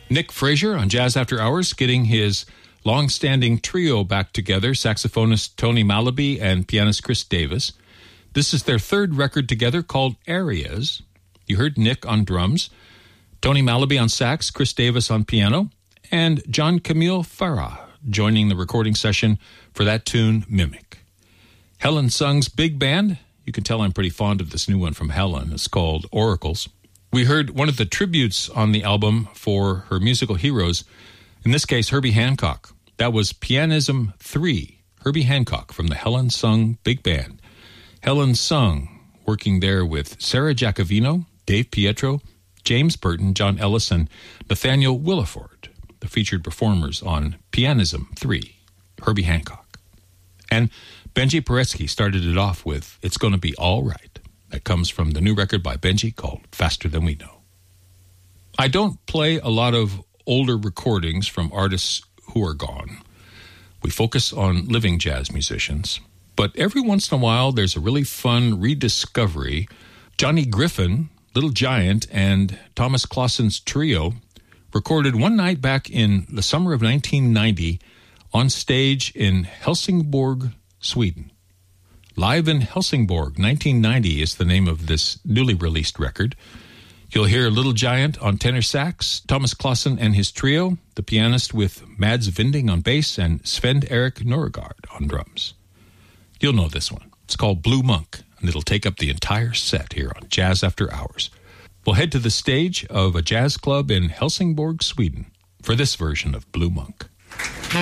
Nick Frazier on Jazz After Hours, getting his long-standing trio back together, saxophonist Tony Malaby and pianist Chris Davis. This is their third record together called Areas. You heard Nick on drums, Tony Malaby on sax, Chris Davis on piano, and John Camille Farah joining the recording session for that tune, Mimic. Helen Sung's big band. You can tell I'm pretty fond of this new one from Helen. It's called Oracles. We heard one of the tributes on the album for her musical heroes, in this case, Herbie Hancock. That was Pianism 3, Herbie Hancock from the Helen Sung Big Band. Helen Sung working there with Sarah Giacovino, Dave Pietro, James Burton, John Ellis, and Nathaniel Williford, the featured performers on Pianism 3, Herbie Hancock. And Benji Paretsky started it off with It's Gonna Be All Right. That comes from the new record by Benji called Faster Than We Know. I don't play a lot of older recordings from artists who are gone. We focus on living jazz musicians. But every once in a while, there's a really fun rediscovery. Johnny Griffin, Little Giant, and Thomas Claessen's trio recorded one night back in the summer of 1990 on stage in Helsingborg, Sweden. Live in Helsingborg, 1990 is the name of this newly released record. You'll hear Little Giant on tenor sax, Thomas Claessen and his trio, the pianist with Mads Vinding on bass, and Sven-Erik Nørregaard on drums. You'll know this one. It's called Blue Monk, and it'll take up the entire set here on Jazz After Hours. We'll head to the stage of a jazz club in Helsingborg, Sweden, for this version of Blue Monk.